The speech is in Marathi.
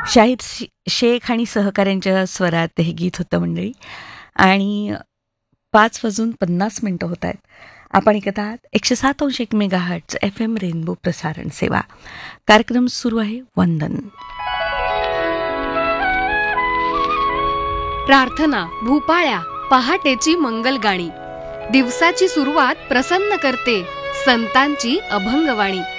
शाहिद शेख आणि सहकाऱ्यांच्या स्वरात हे गीत होतं मंडळी. आणि 5:50 होत आहेत. आपण ऐकत आहात 107.1 मेगाहर्ट्झ FM रेनबो प्रसारण सेवा. कार्यक्रम सुरू आहे वंदन. प्रार्थना, भूपाळ्या, पहाटेची मंगलगाणी, दिवसाची सुरुवात प्रसन्न करते संतांची अभंगवाणी.